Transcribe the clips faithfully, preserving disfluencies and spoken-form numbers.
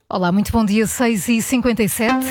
Olá, muito bom dia, seis e cinquenta e sete.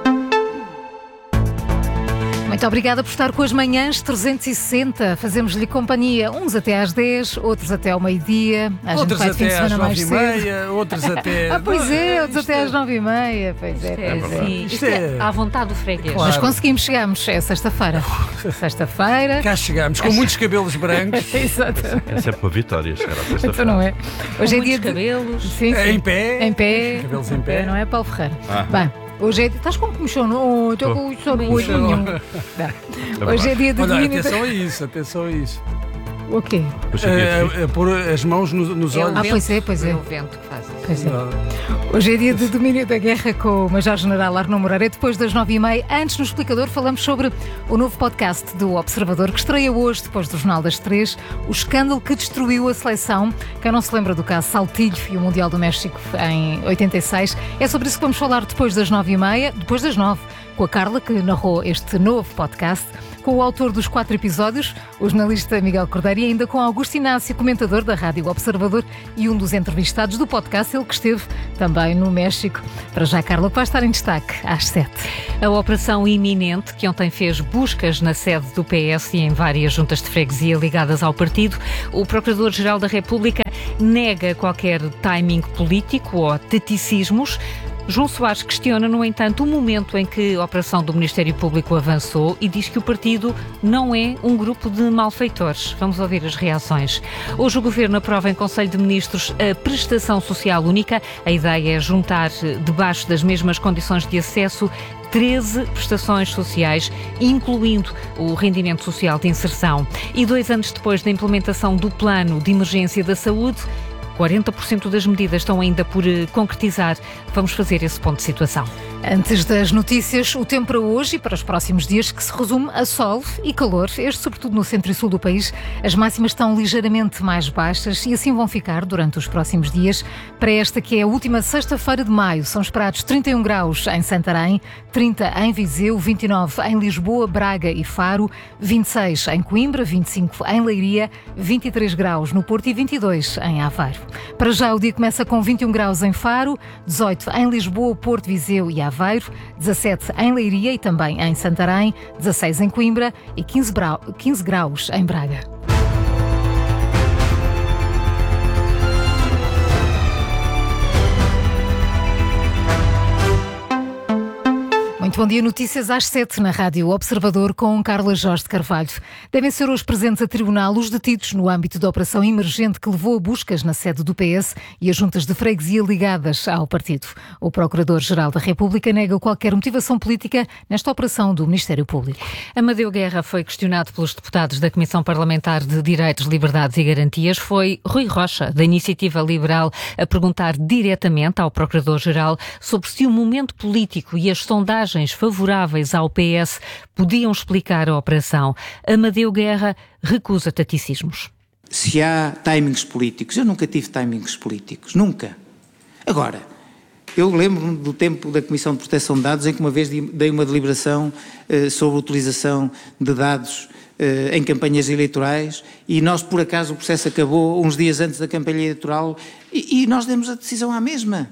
Muito obrigada por estar com as manhãs trezentos e sessenta. Fazemos-lhe companhia, uns até às dez, outros até ao meio-dia. Outros até às nove e meia, outros até... Ah, pois é, outros até às nove e meia. Pois é, é, pois é. Sim, isto é à vontade do freguês. Claro. Mas conseguimos, chegamos, é sexta-feira. Sexta-feira. Cá chegamos, com muitos cabelos brancos. Exatamente. Essa é para a vitória, chegar à sexta-feira. Então não é. Hoje Com é dia muitos de... cabelos. Sim, sim. Em pé. Em pé. Cabelos em pé. Não é, Paulo Ferreira? Ah. Bem, hoje é dia... Estás com um comichão no... Estou com um comichão no olhinho. Hoje é dia de Olha, domínio... atenção a isso, atenção a isso. O quê? É, é, pôr as mãos nos, nos É o olhos. Ah, vento, pois é, pois é. É o vento que faz isso. Pois é. Hoje é dia de domínio da guerra com o Major-General Arnaud Moreira. E depois das nove e meia, antes no Explicador, falamos sobre o novo podcast do Observador, que estreia hoje, depois do Jornal das Três, o escândalo que destruiu a seleção. Quem não se lembra do caso Saltilho e o Mundial do México em oitenta e seis. É sobre isso que vamos falar depois das nove e meia, depois das nove, com a Carla, que narrou este novo podcast, com o autor dos quatro episódios, o jornalista Miguel Cordeiro, e ainda com Augusto Inácio, comentador da Rádio Observador e um dos entrevistados do podcast, ele que esteve também no México. Para já, Carla, que vai estar em destaque às sete. A operação iminente, que ontem fez buscas na sede do P S e em várias juntas de freguesia ligadas ao partido, o Procurador-Geral da República nega qualquer timing político ou taticismos. João Soares questiona, no entanto, o momento em que a operação do Ministério Público avançou e diz que o partido não é um grupo de malfeitores. Vamos ouvir as reações. Hoje o Governo aprova em Conselho de Ministros a prestação social única. A ideia é juntar, debaixo das mesmas condições de acesso, treze prestações sociais, incluindo o rendimento social de inserção. E dois anos depois da implementação do Plano de Emergência da Saúde, quarenta por cento das medidas estão ainda por concretizar. Vamos fazer esse ponto de situação. Antes das notícias, o tempo para hoje e para os próximos dias, que se resume a sol e calor, este sobretudo no centro e sul do país. As máximas estão ligeiramente mais baixas e assim vão ficar durante os próximos dias. Para esta que é a última sexta-feira de maio, são esperados trinta e um graus em Santarém, trinta em Viseu, vinte e nove em Lisboa, Braga e Faro, vinte e seis em Coimbra, vinte e cinco em Leiria, vinte e três graus no Porto e vinte e dois em Aveiro. Para já o dia começa com vinte e um graus em Faro, dezoito em Lisboa, Porto, Viseu e Aveiro, dezassete em Leiria e também em Santarém, dezasseis em Coimbra e quinze graus em Braga. Muito bom dia, notícias às sete na Rádio Observador com Carla Jorge de Carvalho. Devem ser hoje presentes a tribunal os detidos no âmbito da operação emergente que levou a buscas na sede do P S e as juntas de freguesia ligadas ao partido. O Procurador-Geral da República nega qualquer motivação política nesta operação do Ministério Público. Amadeu Guerra foi questionado pelos deputados da Comissão Parlamentar de Direitos, Liberdades e Garantias. Foi Rui Rocha, da Iniciativa Liberal, a perguntar diretamente ao Procurador-Geral sobre se o momento político e as sondagens favoráveis ao P S podiam explicar a operação. Amadeu Guerra recusa taticismos. Se há timings políticos, eu nunca tive timings políticos, nunca. Agora, eu lembro-me do tempo da Comissão de Proteção de Dados em que uma vez dei uma deliberação eh, sobre a utilização de dados eh, em campanhas eleitorais e nós, por acaso, o processo acabou uns dias antes da campanha eleitoral e, e nós demos a decisão à mesma.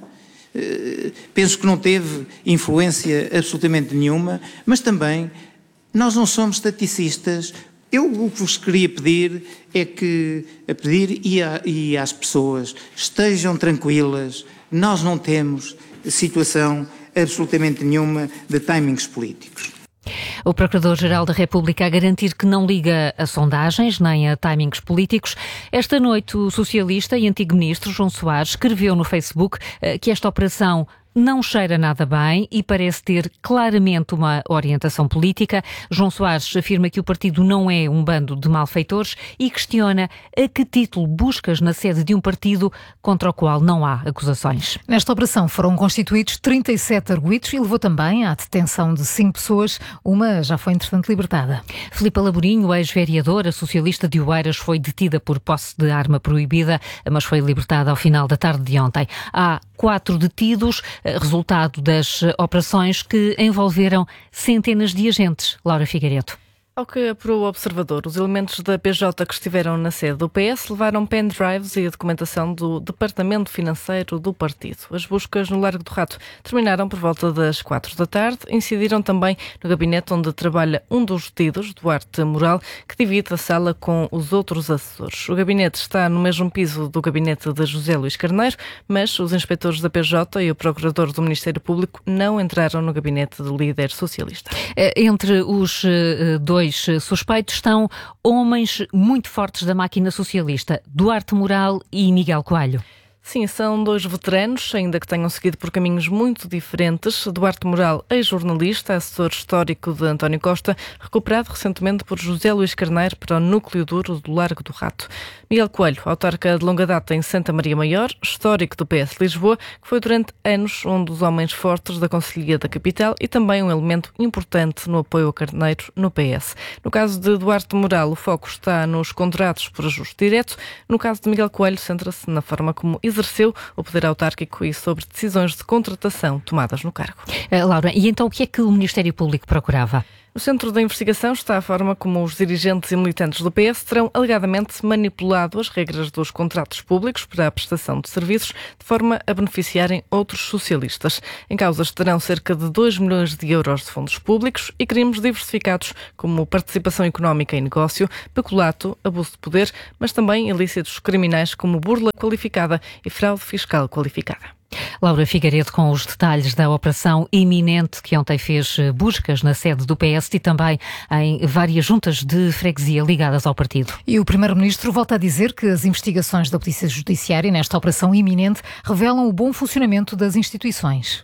Uh, penso que não teve influência absolutamente nenhuma, mas também nós não somos taticistas. Eu o que vos queria pedir é que, a pedir e, a, e às pessoas, estejam tranquilas, nós não temos situação absolutamente nenhuma de timings políticos. O Procurador-Geral da República a garantir que não liga a sondagens nem a timings políticos. Esta noite o socialista e antigo ministro João Soares escreveu no Facebook que esta operação não cheira nada bem e parece ter claramente uma orientação política. João Soares afirma que o partido não é um bando de malfeitores e questiona a que título buscas na sede de um partido contra o qual não há acusações. Nesta operação foram constituídos trinta e sete arguidos e levou também à detenção de cinco pessoas. Uma já foi, entretanto, libertada. Filipa Laborinho, ex-vereadora socialista de Oeiras, foi detida por posse de arma proibida, mas foi libertada ao final da tarde de ontem. Há quatro detidos, resultado das operações que envolveram centenas de agentes. Laura Figueiredo. Ao que apurou o Observador, os elementos da P J que estiveram na sede do P S levaram pendrives e a documentação do Departamento Financeiro do partido. As buscas no Largo do Rato terminaram por volta das quatro da tarde. Incidiram também no gabinete onde trabalha um dos detidos, Duarte Moral, que divide a sala com os outros assessores. O gabinete está no mesmo piso do gabinete de José Luís Carneiro, mas os inspectores da P J e o procurador do Ministério Público não entraram no gabinete do líder socialista. Entre os dois suspeitos estão homens muito fortes da máquina socialista, Duarte Moral e Miguel Coelho. Sim, são dois veteranos, ainda que tenham seguido por caminhos muito diferentes. Duarte Moral, ex-jornalista, assessor histórico de António Costa, recuperado recentemente por José Luís Carneiro para o núcleo duro do Largo do Rato. Miguel Coelho, autarca de longa data em Santa Maria Maior, histórico do P S Lisboa, que foi durante anos um dos homens fortes da Conselhia da Capital e também um elemento importante no apoio a Carneiro no P S. No caso de Duarte Moral, o foco está nos contratos por ajuste direto. No caso de Miguel Coelho, centra-se na forma como exerceu o poder autárquico e sobre decisões de contratação tomadas no cargo. Uh, Laura, e então o que é que o Ministério Público procurava? No centro da investigação está a forma como os dirigentes e militantes do P S terão alegadamente manipulado as regras dos contratos públicos para a prestação de serviços de forma a beneficiarem outros socialistas. Em causa estarão cerca de dois milhões de euros de fundos públicos e crimes diversificados como participação económica em negócio, peculato, abuso de poder, mas também ilícitos criminais como burla qualificada e fraude fiscal qualificada. Laura Figueiredo com os detalhes da operação iminente que ontem fez buscas na sede do P S e também em várias juntas de freguesia ligadas ao partido. E o Primeiro-Ministro volta a dizer que as investigações da Polícia Judiciária nesta operação iminente revelam o bom funcionamento das instituições.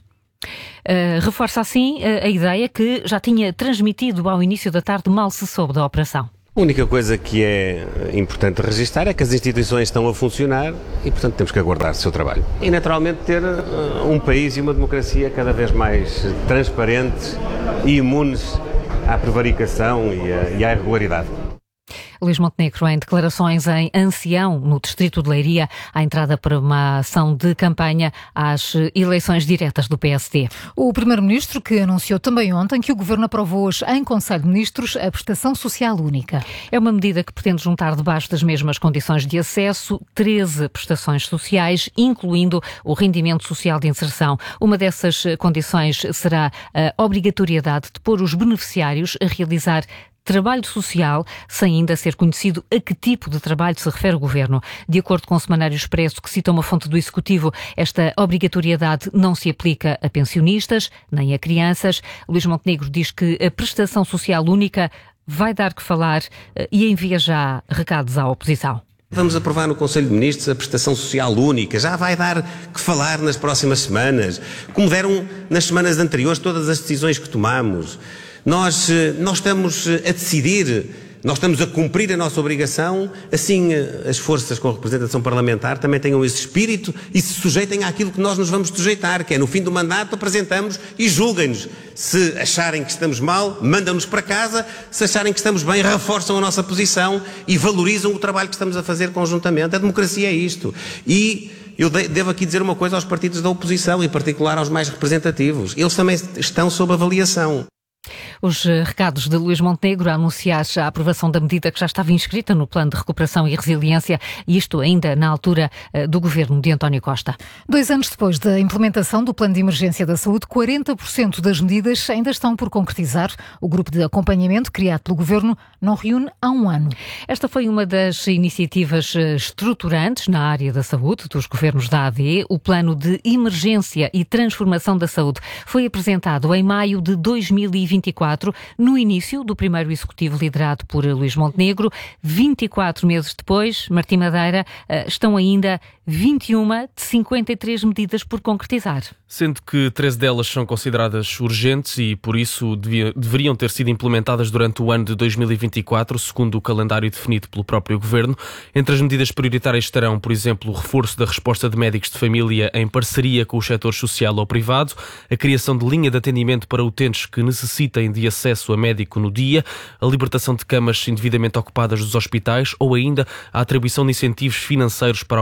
Uh, reforça assim uh, a ideia que já tinha transmitido ao início da tarde, mal se soube da operação. A única coisa que é importante registrar é que as instituições estão a funcionar e, portanto, temos que aguardar o seu trabalho. E, naturalmente, ter um país e uma democracia cada vez mais transparentes e imunes à prevaricação e à, e à irregularidade. Luís Montenegro, em declarações em Ancião, no distrito de Leiria, à entrada para uma ação de campanha às eleições diretas do P S D. O Primeiro-Ministro que anunciou também ontem que o Governo aprovou hoje em Conselho de Ministros a prestação social única. É uma medida que pretende juntar debaixo das mesmas condições de acesso treze prestações sociais, incluindo o rendimento social de inserção. Uma dessas condições será a obrigatoriedade de pôr os beneficiários a realizar trabalho social, sem ainda ser conhecido a que tipo de trabalho se refere o Governo. De acordo com o Semanário Expresso, que cita uma fonte do Executivo, esta obrigatoriedade não se aplica a pensionistas, nem a crianças. Luís Montenegro diz que a prestação social única vai dar que falar e envia já recados à oposição. Vamos aprovar no Conselho de Ministros a prestação social única. Já vai dar que falar nas próximas semanas, como deram nas semanas anteriores todas as decisões que tomamos. Nós, nós estamos a decidir, nós estamos a cumprir a nossa obrigação, assim as forças com representação parlamentar também tenham esse espírito e se sujeitem àquilo que nós nos vamos sujeitar, que é no fim do mandato apresentamos e julguem-nos. Se acharem que estamos mal, mandam-nos para casa, se acharem que estamos bem, reforçam a nossa posição e valorizam o trabalho que estamos a fazer conjuntamente. A democracia é isto. E eu devo aqui dizer uma coisa aos partidos da oposição, em particular aos mais representativos. Eles também estão sob avaliação. Os recados de Luís Montenegro a anunciar a aprovação da medida que já estava inscrita no Plano de Recuperação e Resiliência, e isto ainda na altura do governo de António Costa. Dois anos depois da implementação do Plano de Emergência da Saúde, quarenta por cento das medidas ainda estão por concretizar. O grupo de acompanhamento criado pelo governo não reúne há um ano. Esta foi uma das iniciativas estruturantes na área da saúde dos governos da A D. O Plano de Emergência e Transformação da Saúde foi apresentado em maio de dois mil e vinte e quatro, no início do primeiro executivo liderado por Luís Montenegro. vinte e quatro meses depois, Martim Madeira, estão ainda vinte e uma de cinquenta e três medidas por concretizar. Sendo que treze delas são consideradas urgentes e, por isso, devia, deveriam ter sido implementadas durante o ano de dois mil e vinte e quatro, segundo o calendário definido pelo próprio Governo. Entre as medidas prioritárias estarão, por exemplo, o reforço da resposta de médicos de família em parceria com o setor social ou privado, a criação de linha de atendimento para utentes que necessitem de acesso a médico no dia, a libertação de camas indevidamente ocupadas dos hospitais ou ainda a atribuição de incentivos financeiros para aumentar a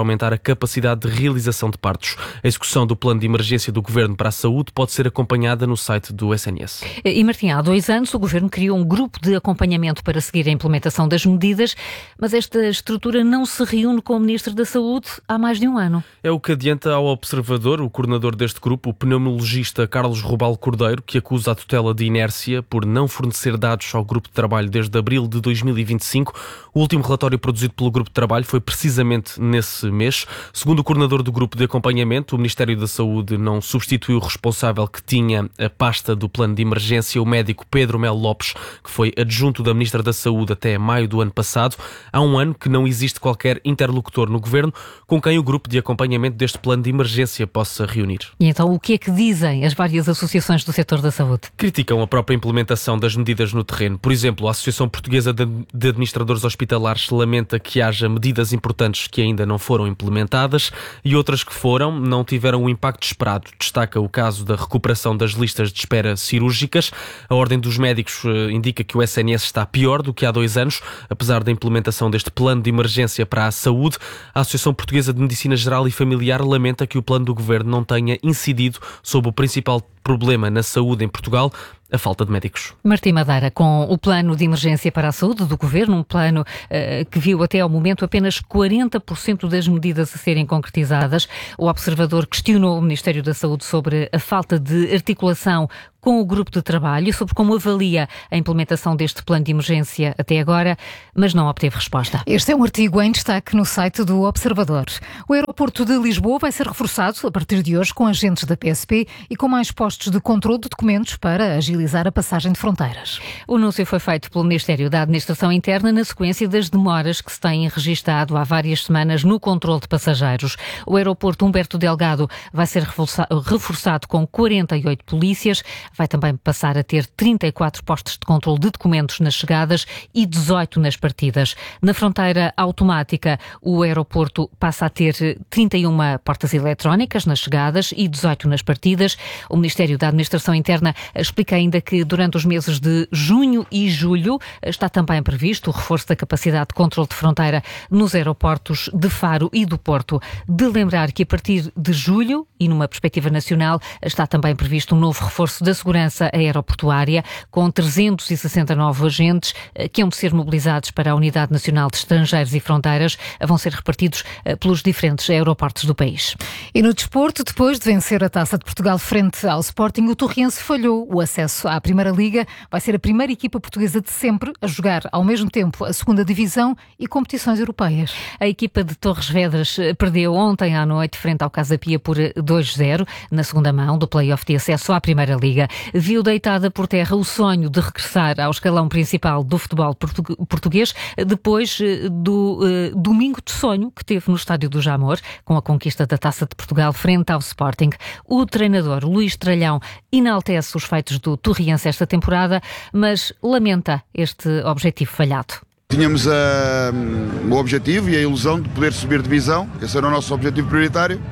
capacidade de realização de partos. A execução do plano de emergência do Governo para a Saúde pode ser acompanhada no site do S N S. E Martim, há dois anos o Governo criou um grupo de acompanhamento para seguir a implementação das medidas, mas esta estrutura não se reúne com o Ministro da Saúde há mais de um ano. É o que adianta ao Observador o coordenador deste grupo, o pneumologista Carlos Rubal Cordeiro, que acusa a tutela de inércia por não fornecer dados ao grupo de trabalho desde abril de dois mil e vinte e cinco. O último relatório produzido pelo grupo de trabalho foi precisamente nesse mês. Segundo o coordenador do grupo de acompanhamento, o Ministério da Saúde não substituiu o responsável que tinha a pasta do plano de emergência, o médico Pedro Melo Lopes, que foi adjunto da Ministra da Saúde até maio do ano passado. Há um ano que não existe qualquer interlocutor no Governo com quem o grupo de acompanhamento deste plano de emergência possa reunir. E então o que é que dizem as várias associações do setor da saúde? Criticam a própria implementação das medidas no terreno. Por exemplo, a Associação Portuguesa de Administradores Hospitalares lamenta que haja medidas importantes que ainda não foram implementadas e outras que foram não tiveram o impacto esperado. Destaca o caso da recuperação das listas de espera cirúrgicas. A Ordem dos Médicos indica que o S N S está pior do que há dois anos, apesar da implementação deste plano de emergência para a saúde. A Associação Portuguesa de Medicina Geral e Familiar lamenta que o plano do Governo não tenha incidido sobre o principal problema na saúde em Portugal, a falta de médicos. Martim Madeira, com o plano de emergência para a saúde do Governo, um plano uh, que viu até ao momento apenas quarenta por cento das medidas a serem concretizadas, o Observador questionou o Ministério da Saúde sobre a falta de articulação com o grupo de trabalho e sobre como avalia a implementação deste plano de emergência até agora, mas não obteve resposta. Este é um artigo em destaque no site do Observador. O aeroporto de Lisboa vai ser reforçado a partir de hoje com agentes da P S P e com mais postos de controle de documentos para agilizar a passagem de fronteiras. O anúncio foi feito pelo Ministério da Administração Interna na sequência das demoras que se têm registado há várias semanas no controle de passageiros. O aeroporto Humberto Delgado vai ser reforçado com quarenta e oito polícias. Vai também passar a ter trinta e quatro postos de controle de documentos nas chegadas e dezoito nas partidas. Na fronteira automática, o aeroporto passa a ter trinta e uma portas eletrónicas nas chegadas e dezoito nas partidas. O Ministério da Administração Interna explica ainda que durante os meses de junho e julho está também previsto o reforço da capacidade de controle de fronteira nos aeroportos de Faro e do Porto. De lembrar que a partir de julho, e numa perspectiva nacional, está também previsto um novo reforço da segurança aeroportuária, com trezentos e sessenta e nove agentes que hão de ser mobilizados para a Unidade Nacional de Estrangeiros e Fronteiras, vão ser repartidos pelos diferentes aeroportos do país. E no desporto, depois de vencer a Taça de Portugal frente ao Sporting, o Torriense falhou o acesso à Primeira Liga. Vai ser a primeira equipa portuguesa de sempre a jogar ao mesmo tempo a segunda Divisão e competições europeias. A equipa de Torres Vedras perdeu ontem à noite frente ao Casa Pia por dois a zero na segunda mão do play-off de acesso à Primeira Liga. Viu deitada por terra o sonho de regressar ao escalão principal do futebol português depois do uh, domingo de sonho que teve no Estádio do Jamor, com a conquista da Taça de Portugal frente ao Sporting. O treinador Luís Tralhão enaltece os feitos do Torriense esta temporada, mas lamenta este objetivo falhado. Tínhamos uh, o objetivo e a ilusão de poder subir divisão, esse era o nosso objetivo prioritário.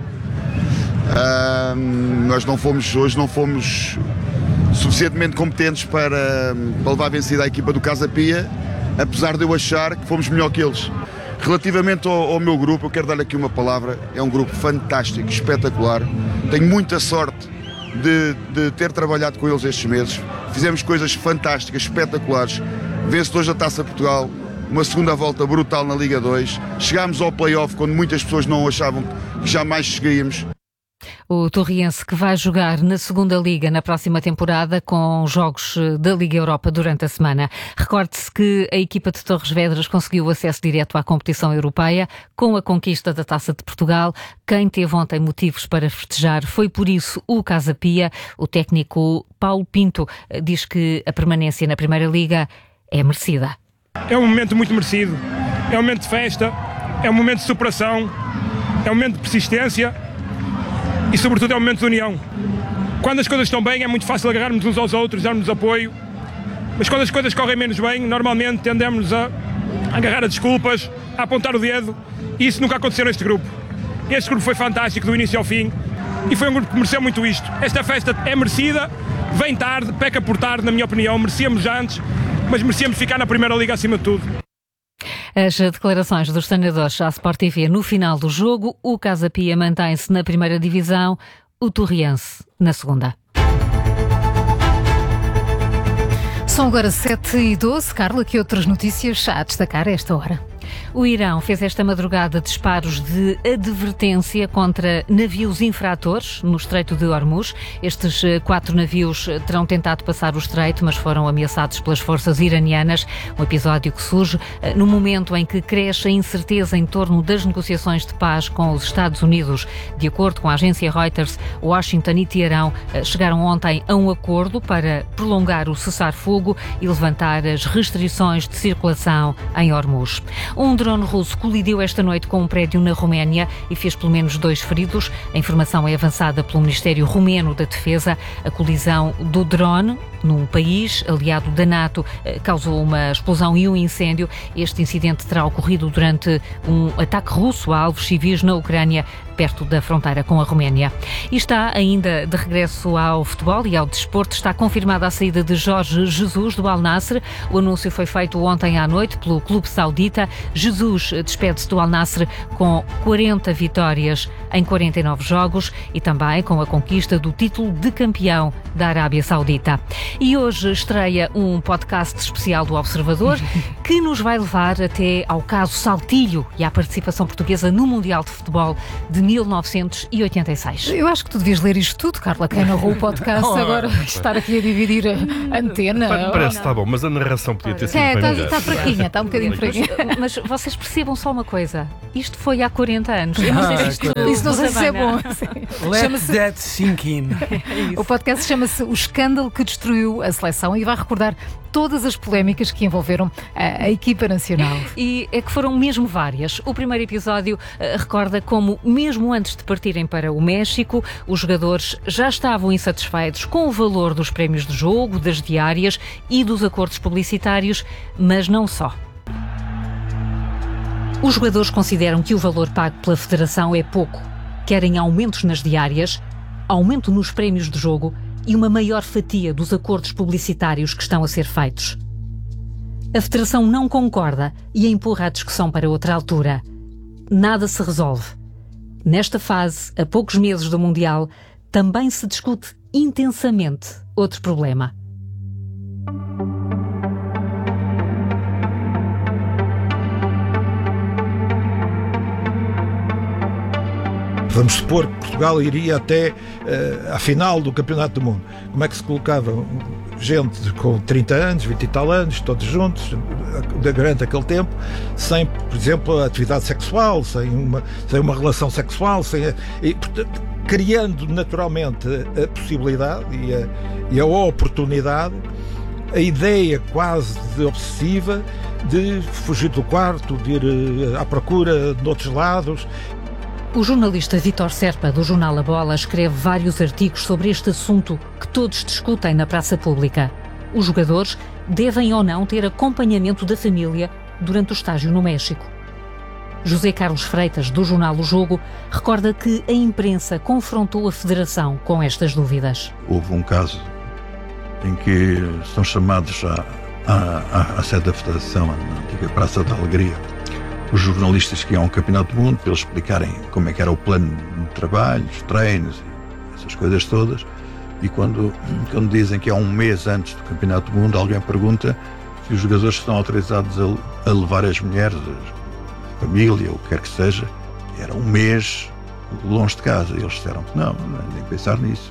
Uh, nós não fomos, hoje não fomos suficientemente competentes para, para levar a vencida a equipa do Casa Pia, apesar de eu achar que fomos melhor que eles. Relativamente ao, ao meu grupo, eu quero dar aqui uma palavra, é um grupo fantástico, espetacular, tenho muita sorte de, de ter trabalhado com eles estes meses, fizemos coisas fantásticas, espetaculares, vencedores da Taça de Portugal, uma segunda volta brutal na Liga dois, chegámos ao play-off quando muitas pessoas não achavam que jamais chegaríamos. O Torriense que vai jogar na segunda Liga na próxima temporada com jogos da Liga Europa durante a semana. Recorde-se que a equipa de Torres Vedras conseguiu o acesso direto à competição europeia com a conquista da Taça de Portugal. Quem teve ontem motivos para festejar foi por isso o Casa Pia. O técnico Paulo Pinto diz que a permanência na Primeira Liga é merecida. É um momento muito merecido, é um momento de festa, é um momento de superação, é um momento de persistência e sobretudo é um momento de união. Quando as coisas estão bem é muito fácil agarrarmos uns aos outros, darmos apoio, mas quando as coisas correm menos bem, normalmente tendemos a agarrar a desculpas, a apontar o dedo, e isso nunca aconteceu neste grupo. Este grupo foi fantástico do início ao fim e foi um grupo que mereceu muito isto. Esta festa é merecida, vem tarde, peca por tarde, na minha opinião, merecíamos antes, mas merecíamos ficar na Primeira Liga acima de tudo. As declarações dos treinadores à Sport T V no final do jogo, o Casa Pia mantém-se na primeira divisão, o Torriense na segunda. São agora sete e doze. Carla, que outras notícias há a destacar a esta hora? O Irão fez esta madrugada disparos de advertência contra navios infratores no Estreito de Hormuz. Estes quatro navios terão tentado passar o estreito, mas foram ameaçados pelas forças iranianas. Um episódio que surge no momento em que cresce a incerteza em torno das negociações de paz com os Estados Unidos. De acordo com a agência Reuters, Washington e Teherão chegaram ontem a um acordo para prolongar o cessar-fogo e levantar as restrições de circulação em Hormuz. Um drone russo colidiu esta noite com um prédio na Roménia e fez pelo menos dois feridos. A informação é avançada pelo Ministério Romeno da Defesa. A colisão do drone num país aliado da NATO causou uma explosão e um incêndio. Este incidente terá ocorrido durante um ataque russo a alvos civis na Ucrânia, perto da fronteira com a Roménia. E está ainda de regresso ao futebol e ao desporto. Está confirmada a saída de Jorge Jesus do Al Nassr. O anúncio foi feito ontem à noite pelo clube saudita. Jesus despede-se do Al Nassr com quarenta vitórias em quarenta e nove jogos e também com a conquista do título de campeão da Arábia Saudita. E hoje estreia um podcast especial do Observador que nos vai levar até ao caso Saltilho e à participação portuguesa no Mundial de Futebol de mil novecentos e oitenta e seis. Eu acho que tu devias ler isto tudo, Carla. Quem narrou o podcast Oh, agora oh, estar aqui a dividir a antena. Parece que está bom, mas a narração podia ter sido É, bem está, melhor. está fraquinha, está um bocadinho fraquinha. Mas vocês percebam só uma coisa. Isto foi há quarenta anos. Eu não sei se isto, Isso não sei se é bom. Let Chama-se- that sink in. O podcast chama-se O Escândalo que Destruiu a Seleção e vai recordar todas as polémicas que envolveram a, a equipa nacional. E é que foram mesmo várias. O primeiro episódio eh, recorda como, mesmo antes de partirem para o México, os jogadores já estavam insatisfeitos com o valor dos prémios de jogo, das diárias e dos acordos publicitários, mas não só. Os jogadores consideram que o valor pago pela Federação é pouco. Querem aumentos nas diárias, aumento nos prémios de jogo e uma maior fatia dos acordos publicitários que estão a ser feitos. A Federação não concorda e empurra a discussão para outra altura. Nada se resolve. Nesta fase, a poucos meses do Mundial, também se discute intensamente outro problema. Vamos supor que Portugal iria até uh, à final do Campeonato do Mundo. Como é que se colocava gente com trinta anos, vinte e tal anos, todos juntos, durante aquele tempo, sem, por exemplo, atividade sexual, sem uma, sem uma relação sexual, sem, e, portanto, criando naturalmente a possibilidade e a, e a oportunidade, a ideia quase de obsessiva de fugir do quarto, de ir uh, à procura de outros lados. O jornalista Vítor Serpa, do jornal A Bola, escreve vários artigos sobre este assunto que todos discutem na praça pública. Os jogadores devem ou não ter acompanhamento da família durante o estágio no México. José Carlos Freitas, do jornal O Jogo, recorda que a imprensa confrontou a Federação com estas dúvidas. Houve um caso em que são chamados à, à, à sede da Federação, na antiga Praça da Alegria, os jornalistas que iam ao Campeonato do Mundo para eles explicarem como é que era o plano de trabalho, os treinos, essas coisas todas. E quando, quando dizem que há um mês antes do Campeonato do Mundo, alguém pergunta se os jogadores estão autorizados a, a levar as mulheres, a família, ou o que quer que seja. Era um mês longe de casa. E eles disseram que não, nem pensar nisso.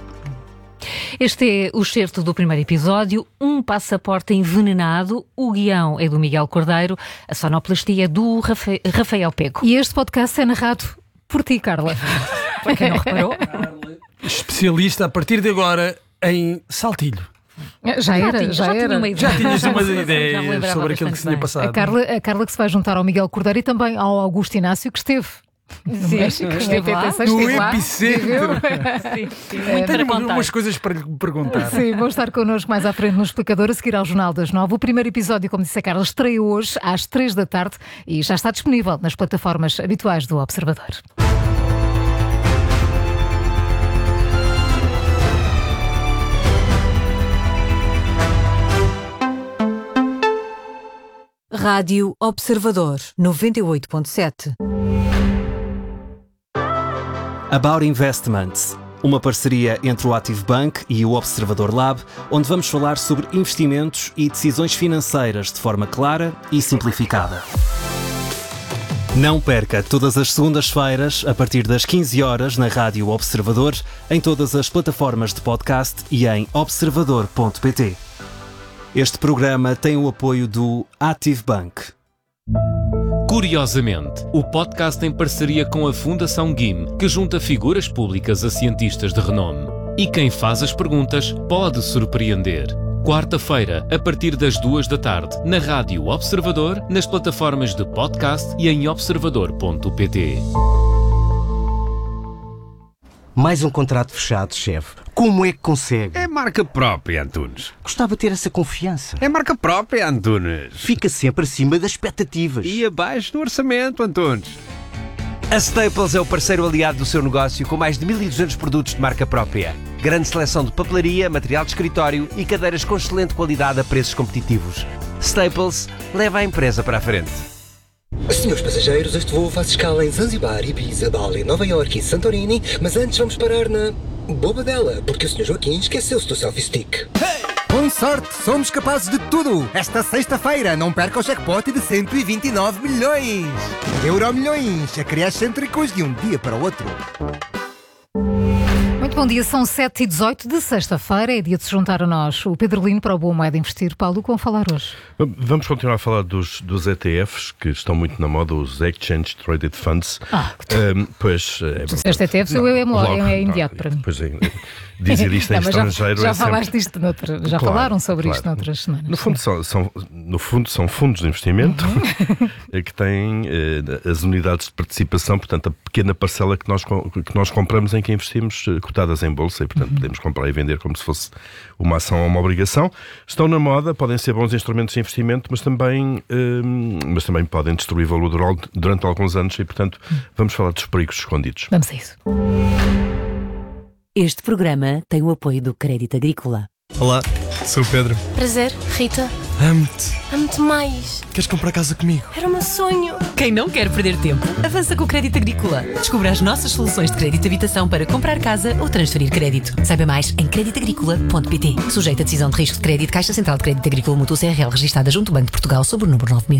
Este é o excerto do primeiro episódio, Um Passaporte Envenenado. O guião é do Miguel Cordeiro, a sonoplastia é do Rafa- Rafael Pego. E este podcast é narrado por ti, Carla. Para quem não reparou. Especialista a partir de agora em Saltilho. Já era, tinha- já, já tinha era. uma ideia. Já tinhas umas Já me ideias lembrava sobre aquilo que se tinha bastante passado. A Carla, a Carla que se vai juntar ao Miguel Cordeiro e também ao Augusto Inácio, que esteve no México, Esteve esteve lá. lá. No Esteve lá, epicentro. viveu. Sim, sim. É, Muito para Tenho contar. umas coisas para lhe perguntar. Sim, vão estar connosco mais à frente no Explicador, a seguir ao Jornal das Nove. O primeiro episódio, como disse a Carla, estreia hoje às três da tarde e já está disponível nas plataformas habituais do Observador. Rádio Observador, noventa e oito ponto sete. About Investments, uma parceria entre o Active Bank e o Observador Lab, onde vamos falar sobre investimentos e decisões financeiras de forma clara e simplificada. Não perca todas as segundas-feiras, a partir das quinze horas, na Rádio Observador, em todas as plataformas de podcast e em observador ponto pt. Este programa tem o apoio do Active Bank. Curiosamente, o podcast em parceria com a Fundação G I M, que junta figuras públicas a cientistas de renome. E quem faz as perguntas pode surpreender. Quarta-feira, a partir das duas da tarde, na Rádio Observador, nas plataformas de podcast e em observador ponto pt. Mais um contrato fechado, chefe. Como é que consegue? É marca própria, Antunes. Gostava de ter essa confiança. É marca própria, Antunes. Fica sempre acima das expectativas. E abaixo do orçamento, Antunes. A Staples é o parceiro aliado do seu negócio, com mais de mil e duzentos produtos de marca própria. Grande seleção de papelaria, material de escritório e cadeiras com excelente qualidade a preços competitivos. Staples leva a empresa para a frente. Senhores passageiros, este voo faz escala em Zanzibar, Ibiza, Bali, Nova Iorque e Santorini, mas antes vamos parar na Bobadela, porque o senhor Joaquim esqueceu-se do selfie stick. Hey! Com sorte, somos capazes de tudo! Esta sexta-feira, não perca o jackpot de cento e vinte e nove milhões! Euromilhões, acresce excêntricos de um dia para o outro. Muito bom dia, são sete e dezoito de sexta-feira, é dia de se juntar a nós. O Pedro Lino para o Boa Moeda Investir. Paulo, como falar hoje? Vamos continuar a falar dos, dos E T Fs, que estão muito na moda, os Exchange Traded Funds. Ah, um, pois, é, se disseste E T Fs, não, eu é, logo, é, é imediato não, para mim. Pois é, dizer isto em não, estrangeiro já, já é sempre... falaste isto noutra, já claro, falaram sobre claro. isto noutras semanas. No fundo, são, são, no fundo são fundos de investimento uhum. que têm eh, as unidades de participação, portanto a pequena parcela que nós, que nós compramos em que investimos, cotadas em bolsa, e portanto uhum. podemos comprar e vender como se fosse uma ação ou uma obrigação. Estão na moda, podem ser bons instrumentos de investimento, mas também, eh, mas também podem destruir valor durante alguns anos e portanto uhum. vamos falar dos perigos escondidos. Vamos a isso. Este programa tem o apoio do Crédito Agrícola. Olá, sou o Pedro. Prazer, Rita. Amo-te. Amo-te mais. Queres comprar casa comigo? Era o meu sonho. Quem não quer perder tempo, avança com o Crédito Agrícola. Descubra as nossas soluções de crédito de habitação para comprar casa ou transferir crédito. Saiba mais em crédito agrícola ponto pt. Sujeito a decisão de risco de crédito, Caixa Central de Crédito Agrícola Mútuo C R L, registada junto ao Banco de Portugal, sob o número nove mil.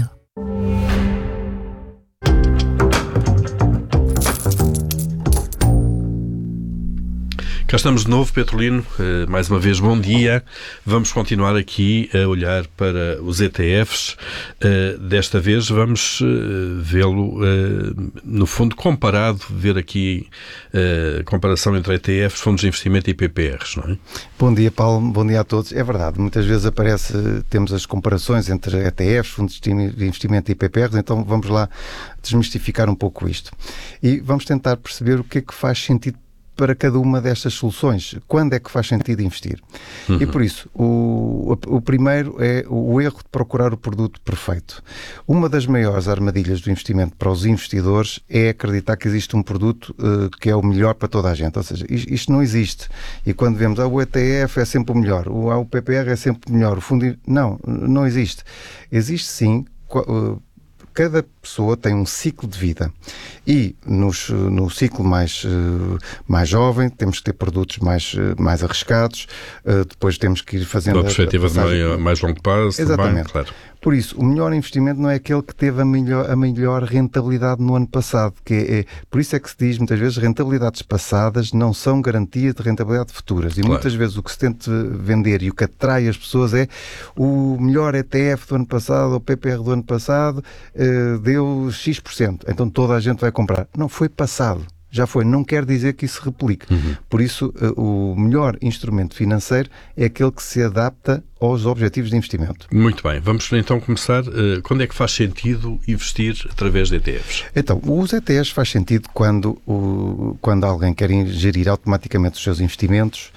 Cá estamos de novo, Pedro Lino, uh, mais uma vez bom dia. Vamos continuar aqui a olhar para os E T Fs. Uh, desta vez vamos uh, vê-lo, uh, no fundo, comparado, ver aqui a uh, comparação entre E T Fs, fundos de investimento e P P Rs, não é? Bom dia, Paulo, bom dia a todos. É verdade, muitas vezes aparece, temos as comparações entre E T Fs, fundos de investimento e P P Rs, então vamos lá desmistificar um pouco isto. E vamos tentar perceber o que é que faz sentido para cada uma destas soluções. Quando é que faz sentido investir? Uhum. E por isso, o, o primeiro é o erro de procurar o produto perfeito. Uma das maiores armadilhas do investimento para os investidores é acreditar que existe um produto uh, que é o melhor para toda a gente. Ou seja, isto, isto não existe. E quando vemos, ah, o E T F é sempre o melhor, o, ah, o P P R é sempre o melhor, o fundo... Não, não existe. Existe sim... Uh, Cada pessoa tem um ciclo de vida e nos, no ciclo mais, mais jovem temos que ter produtos mais, mais arriscados, depois temos que ir fazendo... Da perspectiva de mais, mais longo prazo. Exatamente. Também, claro. Por isso, o melhor investimento não é aquele que teve a melhor, a melhor rentabilidade no ano passado. Que é, é, por isso é que se diz muitas vezes rentabilidades passadas não são garantia de rentabilidade futuras. E claro. Muitas vezes o que se tenta vender e o que atrai as pessoas é o melhor E T F do ano passado ou o P P R do ano passado uh, deu X por cento. Então toda a gente vai comprar. Não, foi passado. Já foi, não quer dizer que isso replique. Uhum. Por isso, uh, o melhor instrumento financeiro é aquele que se adapta aos objetivos de investimento. Muito bem, vamos então começar. Uh, quando é que faz sentido investir através de E T Fs? Então, os E T Fs faz sentido quando, o, quando alguém quer gerir automaticamente os seus investimentos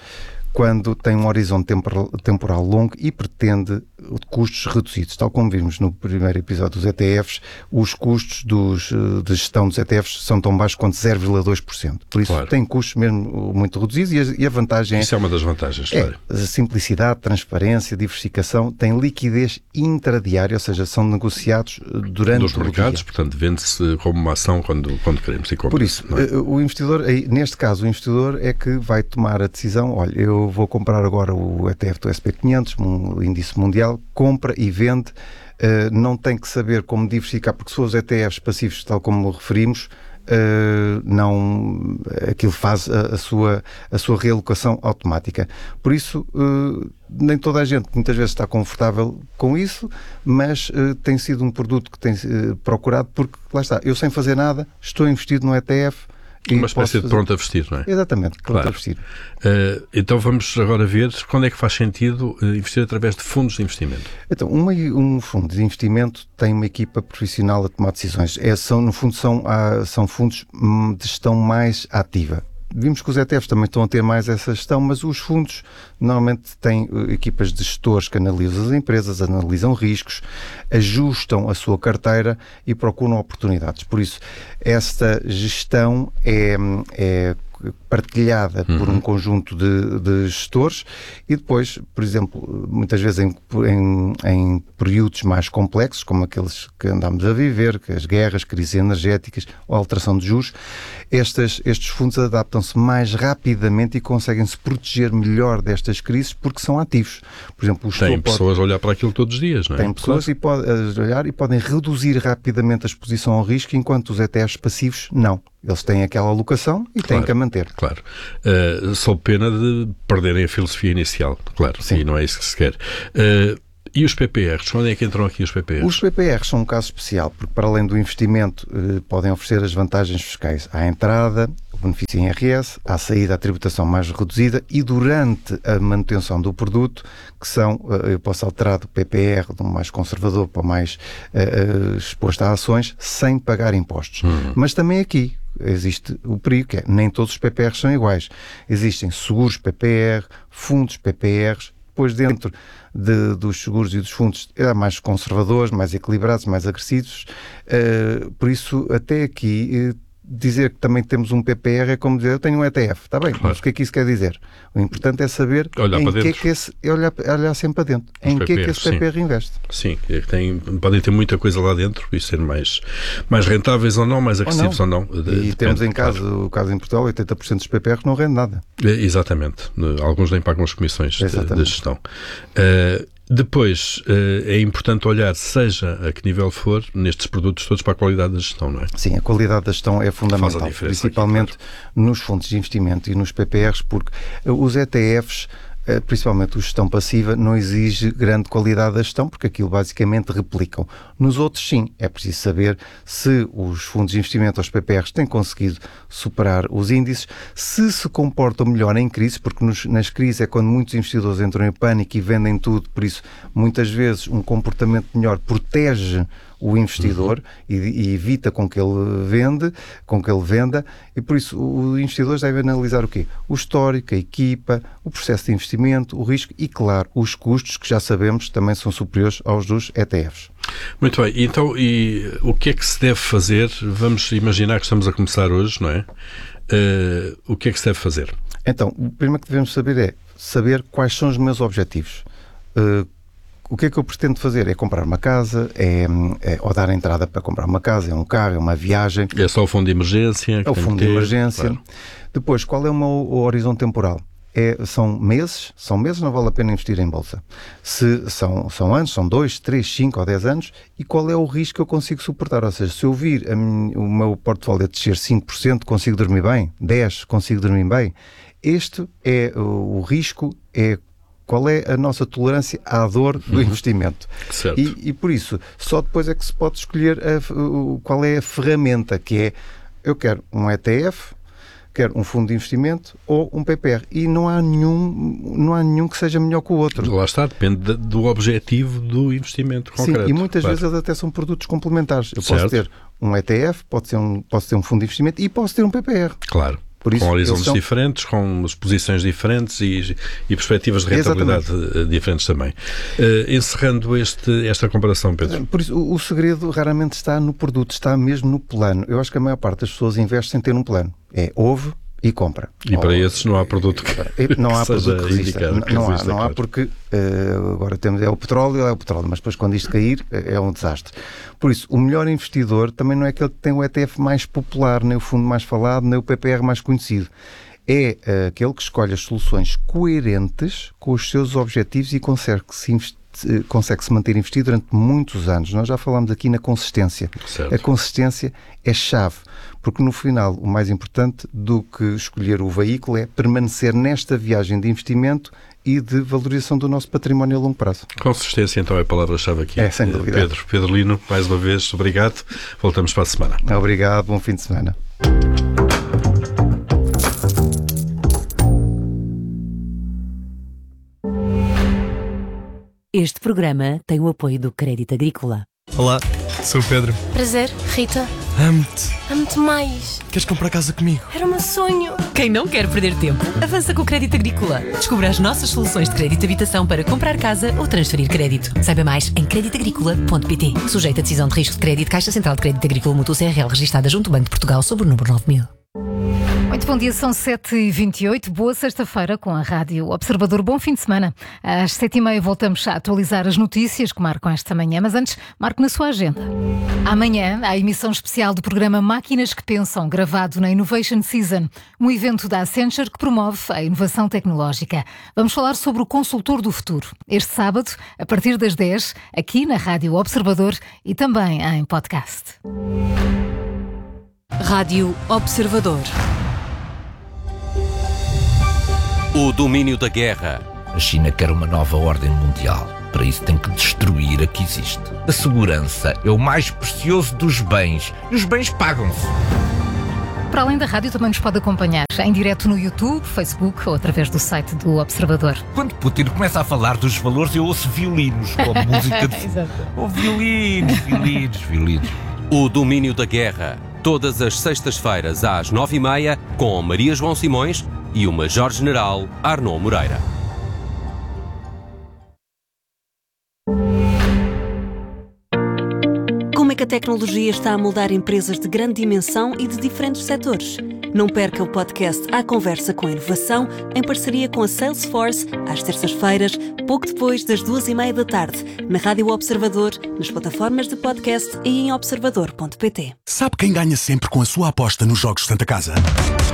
quando tem um horizonte temporal, temporal longo e pretende custos reduzidos. Tal como vimos no primeiro episódio dos E T Fs, os custos dos, de gestão dos E T Fs são tão baixos quanto zero vírgula dois por cento. Por isso, claro, tem custos mesmo muito reduzidos e a, e a vantagem Isso é, é uma das vantagens, é claro. A simplicidade, transparência, diversificação, tem liquidez intradiária, ou seja, são negociados durante Nos o mercados, dia. Portanto, vende-se como uma ação quando, quando queremos e compra. Por isso, é? o investidor, neste caso, o investidor é que vai tomar a decisão, olha, eu vou comprar agora o E T F do S P quinhentos, um índice mundial, compra e vende, uh, não tem que saber como diversificar, porque se for os E T Fs passivos, tal como referimos, uh, não, aquilo faz a, a, sua, a sua realocação automática. Por isso, uh, nem toda a gente muitas vezes está confortável com isso, mas uh, tem sido um produto que tem uh, procurado, porque lá está, eu sem fazer nada, estou investido no E T F. Uma espécie de pronto a vestir, não é? Exatamente, pronto claro. a vestir. Uh, então vamos agora ver quando é que faz sentido uh, investir através de fundos de investimento. Então, uma, um fundo de investimento tem uma equipa profissional a tomar decisões. É, são, no fundo, são, há, são fundos de gestão mais ativa. Vimos que os E T Fs também estão a ter mais essa gestão, mas os fundos normalmente têm uh, equipas de gestores que analisam as empresas, analisam riscos, ajustam a sua carteira e procuram oportunidades. Por isso, esta gestão é, é partilhada uhum. por um conjunto de, de gestores e depois, por exemplo, muitas vezes em, em, em períodos mais complexos, como aqueles que andamos a viver, que as guerras, crises energéticas ou alteração de juros, estas, estes fundos adaptam-se mais rapidamente e conseguem se proteger melhor destas crises porque são ativos. Por exemplo, o Tem pessoas pode... a olhar para aquilo todos os dias, não é? Tem pessoas claro. e pode, a olhar e podem reduzir rapidamente a exposição ao risco, enquanto os E T Fs passivos não. Eles têm aquela alocação e claro, têm que a manter. Claro. Uh, sob pena de perderem a filosofia inicial, claro. Sim. E não é isso que se quer. Uh, e os P P Rs? Onde é que entram aqui os P P Rs? Os P P Rs são um caso especial, porque para além do investimento uh, podem oferecer as vantagens fiscais à entrada, o benefício em I R S, à saída a tributação mais reduzida e durante a manutenção do produto, que são, uh, eu posso alterar do P P R, do mais conservador para o mais uh, uh, exposto a ações, sem pagar impostos. Hum. Mas também aqui existe o perigo, que é nem todos os P P Rs são iguais. Existem seguros P P R, fundos P P Rs, depois dentro de, dos seguros e dos fundos há mais conservadores, mais equilibrados, mais agressivos. Uh, por isso, até aqui, uh, dizer que também temos um P P R é como dizer, eu tenho um E T F, está bem, claro. Mas o que é que isso quer dizer? O importante é saber olhar em para que dentro. é que esse, olhar, olhar sempre para dentro, Os em que é que esse P P R sim. investe. Sim, tem, podem ter muita coisa lá dentro e ser mais, mais rentáveis ou não, mais agressivos ou não. Ou não. E Depende, temos em casa, claro. o caso em Portugal, oitenta por cento dos P P Rs não rende nada. É, exatamente, alguns nem pagam as comissões de, de gestão. Uh, Depois, é importante olhar, seja a que nível for, nestes produtos todos para a qualidade da gestão, não é? Sim, a qualidade da gestão é fundamental, principalmente aqui, claro. nos fundos de investimento e nos P P Rs, porque os E T Fs, principalmente a gestão passiva, não exige grande qualidade da gestão, porque aquilo basicamente replicam. Nos outros, sim, é preciso saber se os fundos de investimento, os P P Rs, têm conseguido superar os índices, se se comportam melhor em crise, porque nos, nas crises é quando muitos investidores entram em pânico e vendem tudo, por isso, muitas vezes, um comportamento melhor protege o investidor uhum. e, e evita com que ele vende, com que ele venda, e por isso os investidores devem analisar o quê? O histórico, a equipa, o processo de investimento, o risco e, claro, os custos, que já sabemos também são superiores aos dos E T Fs. Muito bem, então e o que é que se deve fazer? Vamos imaginar que estamos a começar hoje, não é? Uh, o que é que se deve fazer? Então, o primeiro que devemos saber é saber quais são os meus objetivos. Uh, O que é que eu pretendo fazer? É comprar uma casa, é, é, ou dar entrada para comprar uma casa, é um carro, é uma viagem. É só o fundo de emergência? É o fundo de emergência. Claro. Depois, qual é o meu o horizonte temporal? É, são meses, são meses, não vale a pena investir em bolsa. Se são, são anos, são dois, três, cinco ou dez anos, e qual é o risco que eu consigo suportar? Ou seja, se eu vir a minha, o meu portfólio a descer cinco por cento, consigo dormir bem? dez por cento, consigo dormir bem? Este é o, o risco, é qual é a nossa tolerância à dor do uhum. investimento. Certo. E, e por isso, só depois é que se pode escolher a, o, qual é a ferramenta, que é, eu quero um E T F, quero um fundo de investimento ou um P P R. E não há nenhum, não há nenhum que seja melhor que o outro. Lá está, depende do objetivo do investimento concreto. Sim, e muitas claro. vezes eles até são produtos complementares. Eu certo. posso ter um E T F, pode ser um, posso ter um fundo de investimento e posso ter um P P R. Claro. Por isso, com horizontes são... diferentes, com posições diferentes e, e perspectivas de rentabilidade Exatamente. diferentes também. Uh, encerrando este, esta comparação, Pedro. Por isso, o, o segredo raramente está no produto, está mesmo no plano. Eu acho que a maior parte das pessoas investe sem ter um plano. É ouve e compra. E para Ou, esses não há produto que, não há que produto seja que resista. indicado. Que não resista, há, não claro. há porque uh, agora temos é o petróleo, é o petróleo, mas depois quando isto cair é um desastre. Por isso, o melhor investidor também não é aquele que tem o E T F mais popular, nem o fundo mais falado, nem o P P R mais conhecido. É uh, aquele que escolhe as soluções coerentes com os seus objetivos e consegue-se investir consegue-se manter investido durante muitos anos. Nós já falámos aqui na consistência. Certo. A consistência é chave, porque no final o mais importante do que escolher o veículo é permanecer nesta viagem de investimento e de valorização do nosso património a longo prazo. Consistência então é a palavra-chave aqui. É, sem dúvida. Pedro, Pedro Lino, mais uma vez, obrigado. Voltamos para a semana. Obrigado, bom fim de semana. Este programa tem o apoio do Crédito Agrícola. Olá, sou o Pedro. Prazer, Rita. Amo-te. Amo-te mais. Queres comprar casa comigo? Era o meu sonho. Quem não quer perder tempo, avança com o Crédito Agrícola. Descubra as nossas soluções de crédito de habitação para comprar casa ou transferir crédito. Saiba mais em crédito agrícola ponto pt. Sujeito a decisão de risco de crédito, Caixa Central de Crédito Agrícola Mútuo C R L, registada junto ao Banco de Portugal, sob o número nove mil. Muito bom dia, são sete e vinte e oito. Boa sexta-feira com a Rádio Observador. Bom fim de semana. Às sete e meia voltamos a atualizar as notícias que marcam esta manhã, mas antes, marque na sua agenda. Amanhã, a emissão especial do programa Máquinas que Pensam, gravado na Innovation Season, um evento da Accenture que promove a inovação tecnológica. Vamos falar sobre o consultor do futuro. Este sábado, a partir das dez, aqui na Rádio Observador e também em podcast. Rádio Observador. O domínio da guerra. A China quer uma nova ordem mundial. Para isso tem que destruir a que existe. A segurança é o mais precioso dos bens. E os bens pagam-se. Para além da rádio, também nos pode acompanhar em direto no YouTube, Facebook ou através do site do Observador. Quando Putin começa a falar dos valores, eu ouço violinos com música de... oh, violinos, violinos, violinos. O domínio da guerra. Todas as sextas-feiras às nove e meia, com Maria João Simões e o Major-General Arnaud Moreira. Como é que a tecnologia está a moldar empresas de grande dimensão e de diferentes setores? Não perca o podcast À Conversa com a Inovação, em parceria com a Salesforce, às terças-feiras, pouco depois das duas e meia da tarde, na Rádio Observador, nas plataformas de podcast e em observador ponto pt. Sabe quem ganha sempre com a sua aposta nos Jogos Santa Casa?